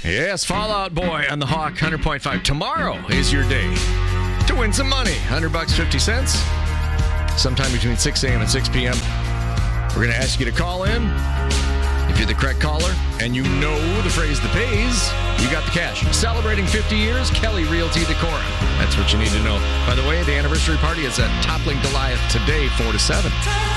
Yes, Fallout Boy on the Hawk 100.5. Tomorrow is your day to win some money. $100.50. Sometime between 6 a.m. and 6 p.m. We're going to ask you to call in. If you're the correct caller and you know the phrase that pays, you got the cash. Celebrating 50 years, Kelly Realty Decorah. That's what you need to know. By the way, the anniversary party is at Toppling Goliath today, 4 to 7.